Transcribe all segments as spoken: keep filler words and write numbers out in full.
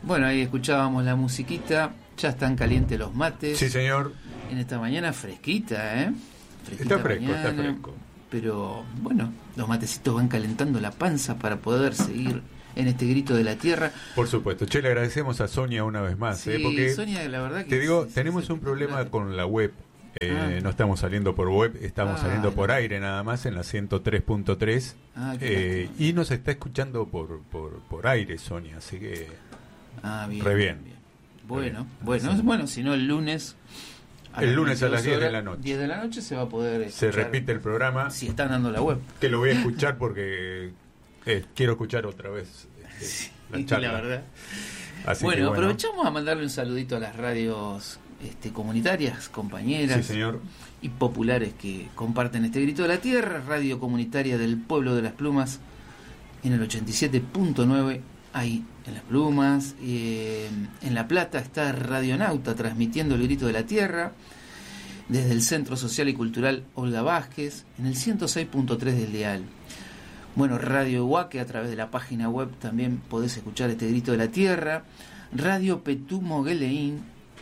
Bueno, ahí escuchábamos la musiquita. Ya están calientes los mates. Sí, señor. En esta mañana fresquita, ¿eh? Fresquita está fresco, mañana, está fresco. Pero bueno, los matecitos van calentando la panza para poder seguir en este grito de la tierra. Por supuesto. Che, le agradecemos a Sonia una vez más. Sí, ¿eh? Porque Sonia, la verdad que te digo, es, es, tenemos es un problema con la web. Eh, ah. No estamos saliendo por web, estamos ah, saliendo por no. aire nada más en la ciento tres punto tres. Ah, eh, y nos está escuchando por, por, por aire, Sonia, así que ah, bien, re bien. bien. Bueno, bien. bueno, Sí. bueno, si no el lunes el lunes a las diez de horas, la noche diez de la noche se va a poder se escuchar, repite el programa, si están dando la web, que lo voy a escuchar porque eh, quiero escuchar otra vez este, sí, la charla. la verdad. Así Bueno, que, bueno, aprovechamos a mandarle un saludito a las radios este, comunitarias, compañeras sí, señor. y populares que comparten este grito de la tierra. Radio comunitaria del Pueblo de las Plumas en el ochenta y siete punto nueve, ahí en Las Plumas. Eh, en La Plata está Radionauta transmitiendo el grito de la tierra desde el Centro Social y Cultural Olga Vázquez en el ciento seis punto tres del dial. Bueno, Radio Huaque, a través de la página web también podés escuchar este grito de la tierra. Radio Petumo Gueleín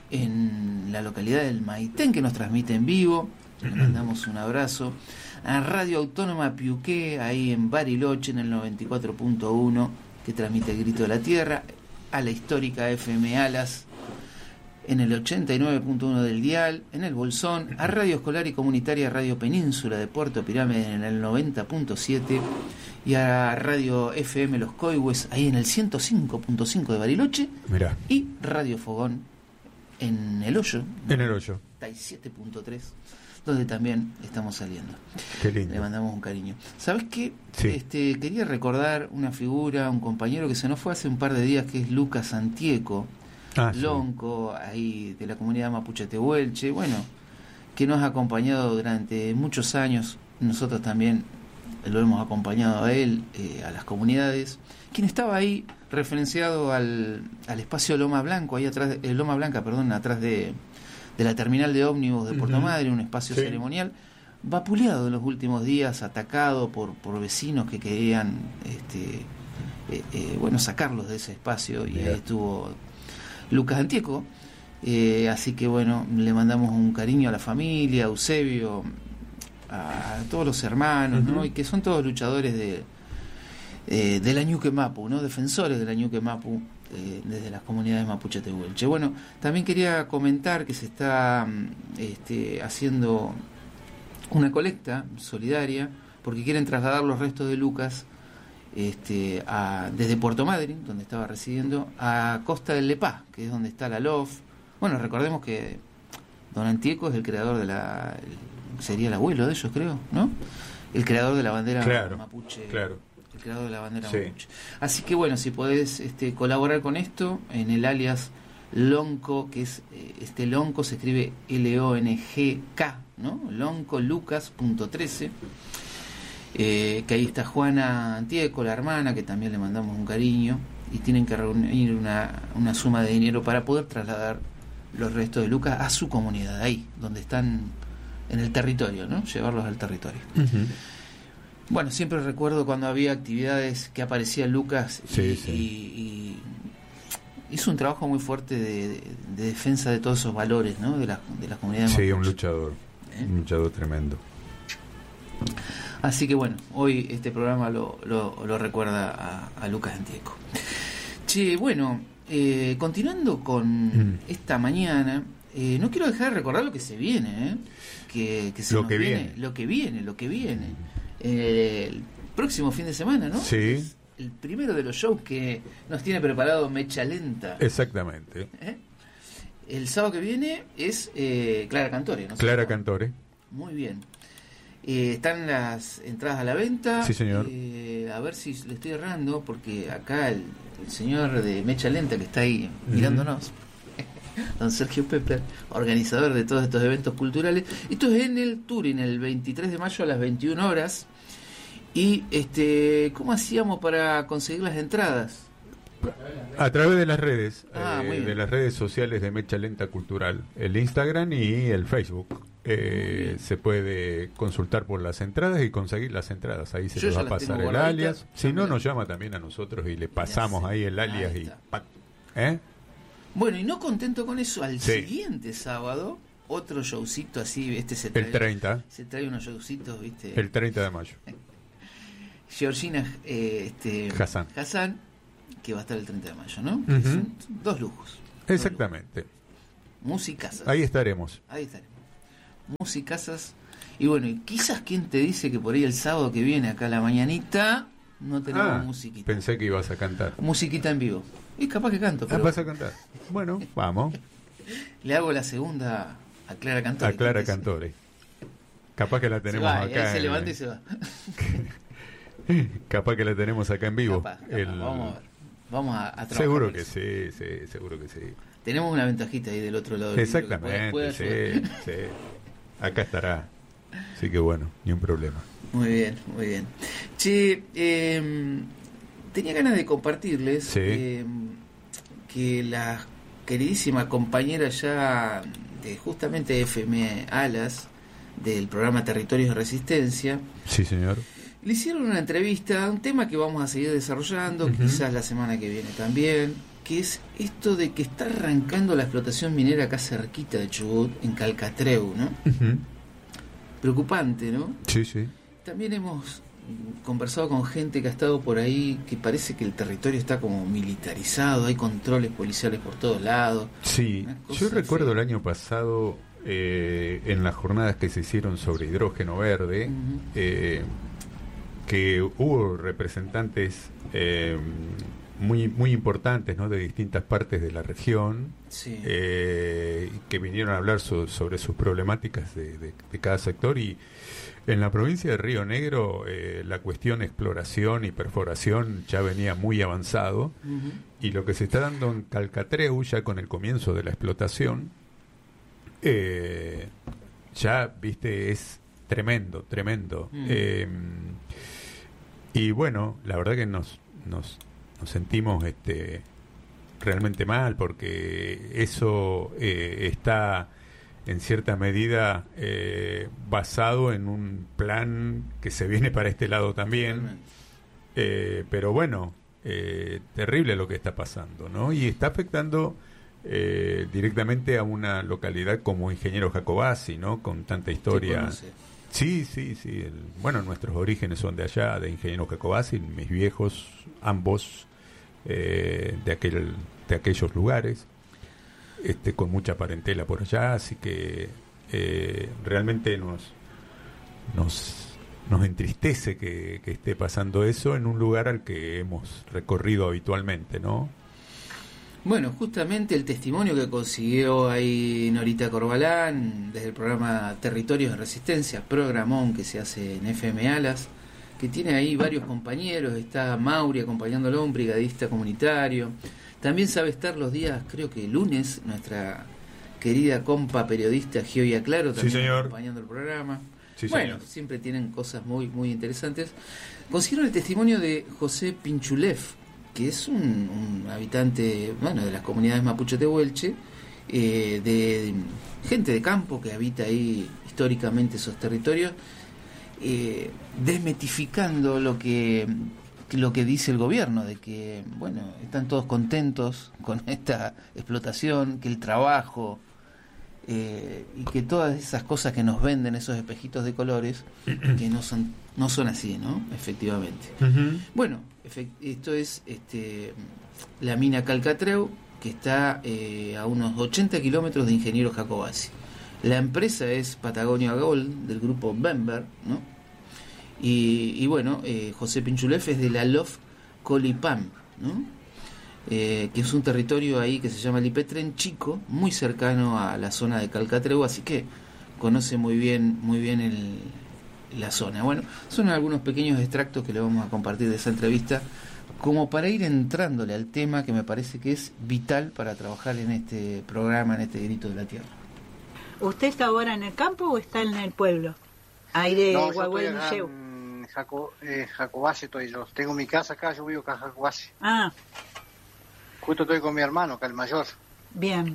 en la localidad del Maitén, que nos transmite en vivo. Le mandamos un abrazo. A Radio Autónoma Piuqué, ahí en Bariloche, en el noventa y cuatro punto uno, que transmite el grito de la tierra. A la histórica F M Alas en el ochenta y nueve punto uno del dial, en el Bolsón. A Radio Escolar y Comunitaria Radio Península de Puerto Pirámide en el noventa punto siete, y a Radio F M Los Coihues ahí en el ciento cinco punto cinco de Bariloche. Mirá. Y Radio Fogón en El Hoyo, En el hoyo. noventa y siete punto tres, donde también estamos saliendo. Qué lindo. Le mandamos un cariño. ¿Sabes qué? Sí. Este, quería recordar una figura, un compañero que se nos fue hace un par de días, que es Lucas Antieco, Ah, sí. lonco, ahí de la comunidad mapuche Tehuelche, bueno, que nos ha acompañado durante muchos años. Nosotros también lo hemos acompañado a él, eh, a las comunidades, quien estaba ahí referenciado al, al espacio Loma Blanco, ahí atrás, eh, Loma Blanca, perdón, atrás de, de la terminal de ómnibus de Puerto Uh-huh. Madre, un espacio Sí. ceremonial, vapuleado en los últimos días, atacado por, por vecinos que querían, este, eh, eh, bueno, sacarlos de ese espacio, y Mirá. ahí estuvo Lucas Antieco. Eh, así que bueno, le mandamos un cariño a la familia, a Eusebio, a todos los hermanos, ¿no? Uh-huh. Y que son todos luchadores de eh, de la Ñuque Mapu, ¿no? Defensores de la Ñuque Mapu, eh, desde las comunidades mapuche Tehuelche. Bueno, también quería comentar que se está este, haciendo una colecta solidaria porque quieren trasladar los restos de Lucas este, a, desde Puerto Madryn, donde estaba residiendo, a Costa del Lepá, que es donde está la L O F. Bueno, recordemos que don Antieco es el creador de la... sería el abuelo de ellos, creo, ¿no? El creador de la bandera Claro, mapuche. claro. El creador de la bandera Sí. mapuche. Así que bueno, si podés este, colaborar con esto en el alias Lonco, que es eh, este Lonco se escribe L O N G K, ¿no? Lonco Lucas punto trece. Eh, que ahí está Juana Antieco, la hermana, que también le mandamos un cariño, y tienen que reunir una, una suma de dinero para poder trasladar los restos de Lucas a su comunidad, ahí, donde están en el territorio, ¿no? Llevarlos al territorio. Uh-huh. Bueno, siempre recuerdo cuando había actividades que aparecía Lucas y, Sí, sí. y- y hizo un trabajo muy fuerte de, de- de defensa de todos esos valores, ¿no? De las de las comunidades Sí, un mapuche. luchador. ¿Eh? Un luchador tremendo. Así que bueno, hoy este programa lo, lo, lo recuerda a, a Lucas Antieco. Che, bueno, eh, continuando con Mm. esta mañana, eh, no quiero dejar de recordar lo que se viene, ¿eh? que, que se Lo nos que viene. lo que viene, lo que viene. Eh, el próximo fin de semana, ¿no? Sí. Es el primero de los shows que nos tiene preparado Mecha Lenta. Exactamente. ¿Eh? El sábado que viene es eh, Clara Cantore, ¿no? Clara Cantore. Muy bien. Eh, están las entradas a la venta. Sí, señor. Eh, a ver si le estoy errando, porque acá el, el señor de Mecha Lenta, que está ahí Ujú. mirándonos, don Sergio Pepper, organizador de todos estos eventos culturales. Esto es en el Turing, el veintitrés de mayo a las veintiuna horas. Y este, ¿cómo hacíamos para conseguir las entradas? A través de las redes, Ah, eh, muy bien. de las redes sociales de Mecha Lenta Cultural, el Instagram y el Facebook. Eh, se puede consultar por las entradas y conseguir las entradas. Ahí se Yo les ya va a las pasar tengo el guardaditas. alias. Si no, nos llama también a nosotros y le pasamos ahí el alias Ahí y está. ¡pac! ¿Eh? Bueno, y no contento con eso, al Sí. siguiente sábado, otro showcito así, este se trae, El treinta. se trae unos showcitos, ¿viste? El treinta de mayo. Georgina eh, este, Hassan. Hassan, que va a estar el treinta de mayo, ¿no? Uh-huh. Son dos lujos. Exactamente. Dos lujos. Musicasas. Ahí estaremos. Ahí estaremos. Musicasas. Y bueno, y quizás quién te dice que por ahí el sábado que viene, acá a la mañanita, no tenemos Ah, musiquita. pensé que ibas a cantar. Musiquita en vivo. Y capaz que canto, Ah, pero vas a cantar. Bueno, vamos. le hago la segunda a Clara Cantore. A Clara ¿Qué te dice? Cantore. Capaz que la Se tenemos va, y acá. ahí se en- levanta y se va. Capaz que la tenemos acá en vivo. Capaz, capaz. El- Vamos a ver. Vamos a, a trabajar Seguro por que eso. sí, sí, seguro que sí. Tenemos una ventajita ahí del otro lado del vidrio que Exactamente, puede- puede sí, ayudar. sí. Acá estará. Así que bueno, ni un problema. Muy bien, muy bien. Che, eh, tenía ganas de compartirles Sí. eh, que la queridísima compañera ya de justamente F M Alas, del programa Territorios de Resistencia, Sí, señor. le hicieron una entrevista, un tema que vamos a seguir desarrollando, Ujú. quizás la semana que viene también, que es esto de que está arrancando la explotación minera acá cerquita de Chubut, en Calcatreu, ¿no? Ujú. Preocupante, ¿no? Sí, sí. También hemos mm, conversado con gente que ha estado por ahí, que parece que el territorio está como militarizado, hay controles policiales por todos lados. Sí, Una cosa yo recuerdo fea. el año pasado, eh, en las jornadas que se hicieron sobre hidrógeno verde, Ujú. eh, que hubo representantes eh, muy muy importantes, ¿no?, de distintas partes de la región, Sí. eh, que vinieron a hablar so- sobre sus problemáticas de, de- de cada sector. Y en la provincia de Río Negro eh, la cuestión exploración y perforación ya venía muy avanzado, Ujú. y lo que se está dando en Calcatreu, ya con el comienzo de la explotación, eh, ya, viste, es tremendo, tremendo. Mm. Eh, y bueno, la verdad que nos, nos, nos sentimos este, realmente mal, porque eso eh, está en cierta medida eh, basado en un plan que se viene para este lado también. Totalmente. Eh, pero bueno, eh, terrible lo que está pasando, ¿no? Y está afectando eh, directamente a una localidad como Ingeniero Jacobasi, ¿no? Con tanta ¿Qué historia. conoce? Sí, sí, sí. el- bueno, nuestros orígenes son de allá, de Ingeniero Jacobasi, mis viejos, ambos, eh, de aquel, de aquellos lugares, este, con mucha parentela por allá, así que eh, realmente nos, nos, nos entristece que, que esté pasando eso en un lugar al que hemos recorrido habitualmente, ¿no? Bueno, justamente el testimonio que consiguió ahí Norita Corbalán desde el programa Territorios de Resistencia, programón que se hace en F M Alas, que tiene ahí varios compañeros, está Mauri acompañándolo, un brigadista comunitario. También sabe estar los días, creo que lunes, nuestra querida compa periodista Gioia Claro, también Sí, señor. acompañando el programa. Sí, bueno, señor. siempre tienen cosas muy muy interesantes. Consiguieron el testimonio de José Pinchulev, que es un, un habitante, bueno, de las comunidades mapuche tehuelche, eh, de gente de campo que habita ahí históricamente esos territorios, eh, desmitificando lo que lo que dice el gobierno, de que, bueno, están todos contentos con esta explotación, que el trabajo eh, y que todas esas cosas que nos venden, esos espejitos de colores, que no son no son así, ¿no? Efectivamente. Bueno, efect- esto es este, la mina Calcatreu, que está eh, a unos ochenta kilómetros de Ingeniero Jacobasi. La empresa es Patagonia Gold, del grupo Bember, ¿no? Y, y bueno, eh, José Pinchulef es de la Lof Colipam, ¿no? Eh, que es un territorio ahí que se llama Lipetren Chico, muy cercano a la zona de Calcatreu, así que conoce muy bien, muy bien el, la zona. Bueno, son algunos pequeños extractos que le vamos a compartir de esa entrevista, como para ir entrándole al tema que me parece que es vital para trabajar en este programa, en este Grito de la Tierra. ¿Usted está ahora en el campo o está en el pueblo? Ahí de No, yo estoy Guagüey acá Museu. en Jaco, eh, Jacobasi estoy yo. Tengo mi casa acá, yo vivo acá en Jacobasi. Ah, Justo estoy con mi hermano, acá el mayor. bien.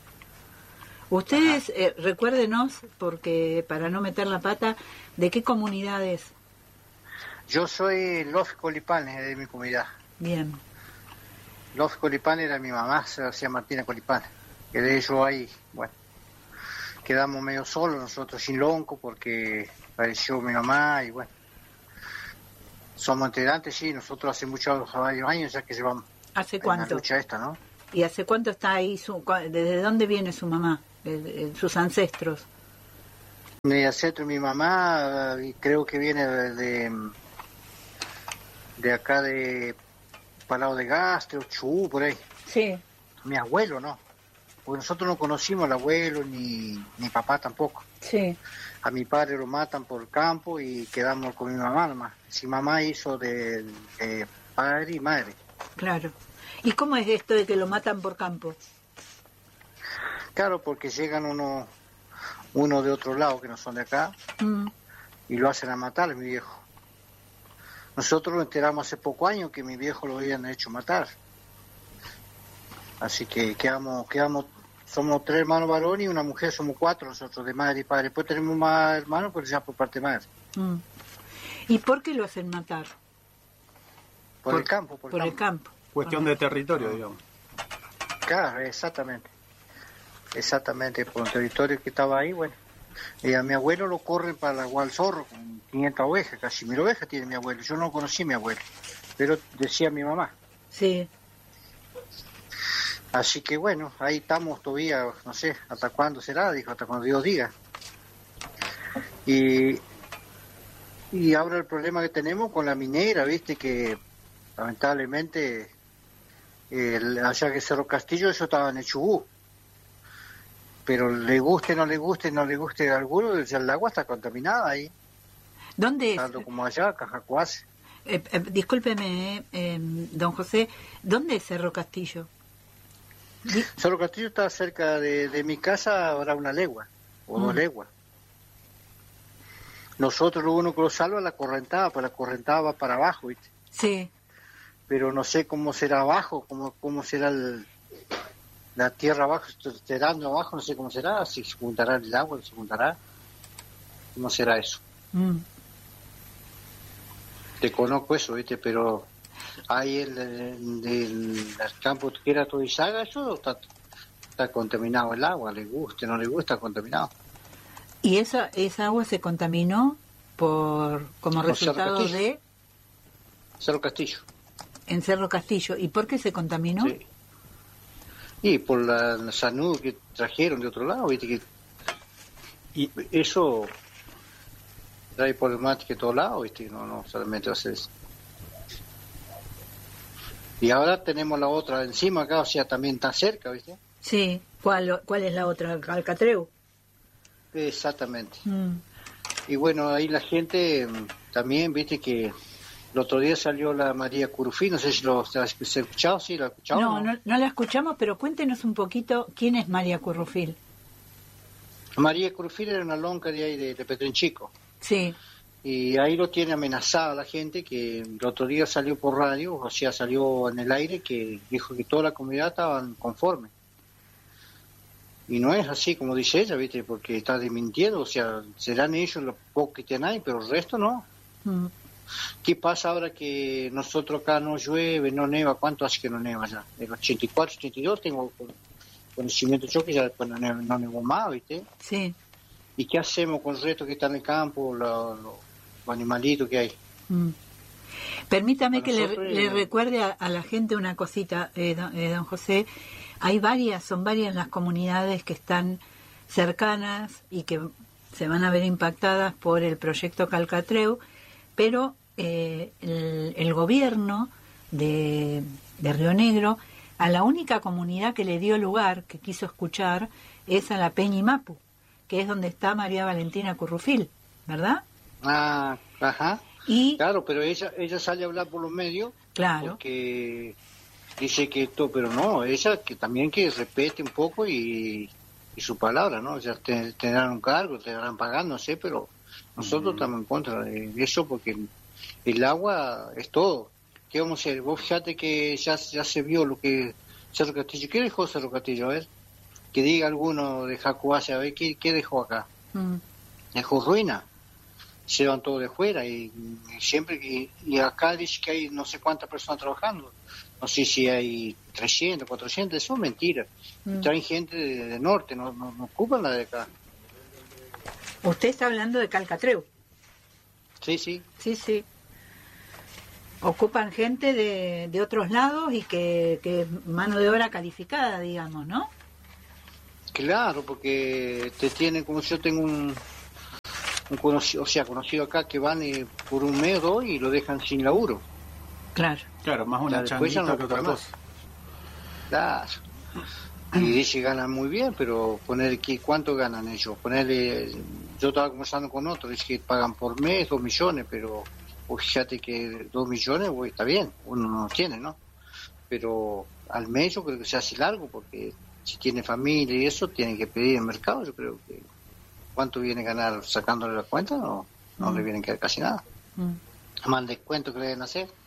Ustedes, eh, recuérdenos, porque para no meter la pata, ¿de qué comunidades? Yo soy Lof Colipán, eh, de mi comunidad. Bien. Los Colipán era mi mamá, se hacía Martina Colipán. Que de ellos ahí, bueno, quedamos medio solos nosotros sin lonco porque falleció mi mamá y bueno. Somos integrantes, sí, nosotros hace muchos varios años ya que llevamos ¿Hace en cuánto? la lucha esta, ¿no? ¿Y hace cuánto está ahí? Su, ¿Desde dónde viene su mamá? De, de, sus ancestros. Mi ancestro, mi mamá, creo que viene de, de, de acá de Palau de Gaste o Chubut, por ahí. Sí. Mi abuelo, ¿no? Porque nosotros no conocimos al abuelo ni mi papá tampoco. Sí. A mi padre lo matan por el campo y quedamos con mi mamá nomás. Si mamá hizo de, de padre y madre. Claro. ¿Y cómo es esto de que lo matan por campo? Claro, porque llegan uno, uno de otro lado que no son de acá mm. y lo hacen a matar a mi viejo. Nosotros lo enteramos hace pocos años que mi viejo lo habían hecho matar. Así que quedamos, quedamos, somos tres hermanos varones y una mujer, somos cuatro nosotros, de madre y padre. Después tenemos más hermanos, pero ya por parte de madre. Mm. ¿Y por qué lo hacen matar? Por, por el campo. Por, por el campo. campo. Cuestión de territorio, digamos. Claro, exactamente. Exactamente, por un territorio que estaba ahí, bueno. Y a mi abuelo lo corren para la Gualzorro con quinientas ovejas, casi mil ovejas tiene mi abuelo. Yo no conocí a mi abuelo, pero decía mi mamá. Sí. Así que bueno, ahí estamos todavía, no sé, hasta cuándo será, dijo, hasta cuando Dios diga. Y, y ahora el problema que tenemos con la minera, viste, que lamentablemente el, allá que Cerro Castillo, eso estaba en el Chubut. Pero le guste, no le guste, no le guste a alguno, el agua está contaminada ahí. ¿Dónde es? Tanto como allá, Cajacuase. Eh, eh, discúlpeme, eh, don José, ¿dónde es Cerro Castillo? Di- Cerro Castillo está cerca de, de mi casa, ahora una legua, o mm. dos leguas. Nosotros lo uno que lo salva la correntada, pues la correntada va para abajo, ¿viste? Sí. Pero no sé cómo será abajo, cómo, cómo será el... la tierra abajo, tirando abajo, no sé cómo será, si se juntará el agua, se juntará, ¿cómo será eso? Mm. Te conozco eso, ¿viste? Pero ahí el del campo que era Todizaga, eso está, está contaminado el agua, le guste, no le gusta, contaminado. ¿Y esa esa agua se contaminó por como Por resultado Cerro de...? Cerro Castillo. En Cerro Castillo. ¿Y por qué se contaminó? Sí. Y por la, la salud que trajeron de otro lado, ¿viste? Que, y eso trae problemática de todos lados, ¿viste? No, no solamente va a ser eso. Y ahora tenemos la otra encima acá, o sea, también está cerca, ¿viste? Sí. ¿Cuál, cuál es la otra? ¿Alcatreu? Exactamente. Mm. Y bueno, ahí la gente también, ¿viste? Que el otro día salió la María Curufí, no sé si lo se ha escuchado, ¿sí? ¿La escuchado? No, no, no la escuchamos, pero cuéntenos un poquito quién es María Curufil. María Curufil era una lonca de ahí, de, de Petrenchico. Sí. Y ahí lo tiene amenazada la gente, que el otro día salió por radio, o sea, salió en el aire, que dijo que toda la comunidad estaban conforme. Y no es así como dice ella, ¿viste? Porque está desmintiendo, o sea, serán ellos los pocos que tienen ahí, pero el resto no. Mm. ¿Qué pasa ahora que nosotros acá no llueve, no neva? ¿Cuánto hace que no neva ya? En ochenta y cuatro, ochenta y dos tengo conocimiento yo que ya después no, neva, no nevó más, ¿viste? Sí. ¿Y qué hacemos con el resto que está en el campo, los, los animalitos que hay? Mm. Permítame Para que nosotros, le, le eh, recuerde a, a la gente una cosita, eh, don, eh, don José. Hay varias, son varias las comunidades que están cercanas y que se van a ver impactadas por el proyecto Calcatreu, pero eh, el, el gobierno de, de Río Negro, a la única comunidad que le dio lugar, que quiso escuchar, es a la Peña Imapu, que es donde está María Valentina Currufil, ¿verdad? Ah, ajá. Y, claro, pero ella ella sale a hablar por los medios, claro, porque dice que esto, pero no, ella que también que respete un poco y, y su palabra, ¿no? Ya te, tendrán un cargo, te darán pagando, no sé, pero nosotros uh-huh. estamos en contra de eso porque el, el agua es todo. ¿Qué vamos a hacer? Vos fíjate que ya, ya se vio lo que Cerro Castillo. ¿Qué dejó Cerro Castillo? A ver, que diga alguno de Jacuase, a ver, ¿qué, qué dejó acá? Uh-huh. Dejó ruina. Se van todos de fuera y, y siempre y, y acá dice que hay no sé cuántas personas trabajando. no sé si hay trescientos, cuatrocientos, eso es mentira. Mm. Traen gente de, de norte, no, no, no ocupan la de acá. Usted está hablando de Calcatreu. Sí, sí. Sí, sí. Ocupan gente de, de otros lados y que, que es mano de obra calificada, digamos, ¿no? Claro, porque te tienen, como si yo tengo un, un conocido, o sea, conocido acá que van eh, por un mes o dos y lo dejan sin laburo. Claro. Claro, más una Ya, después ya changuita no que otra ocupan cosa. Claro. Y dice ganan muy bien, pero poner que cuánto ganan ellos. Ponerle, yo estaba conversando con otros, dice que pagan por mes dos millones, pero pues fíjate que dos millones, pues, está bien, uno no los tiene, ¿no? Pero al mes yo creo que se hace largo, porque si tiene familia y eso, tiene que pedir en mercado. Yo creo que cuánto viene a ganar sacándole la cuenta, no, no Mm. le vienen a quedar casi nada. Mm. Más el descuento que le deben hacer.